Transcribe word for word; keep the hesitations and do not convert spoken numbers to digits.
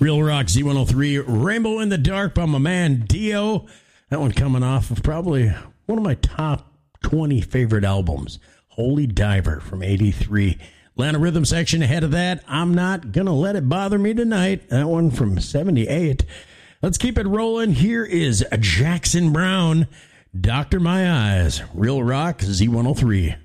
Real Rock Z one oh three, Rainbow in the Dark by my man Dio. That one coming off of probably one of my top twenty favorite albums, Holy Diver from eighty-three. Atlanta Rhythm Section ahead of that, I'm Not Gonna Let It Bother Me Tonight. That one from seventy-eight. Let's keep it rolling. Here is Jackson Browne, Doctor My Eyes, Real Rock Z one oh three.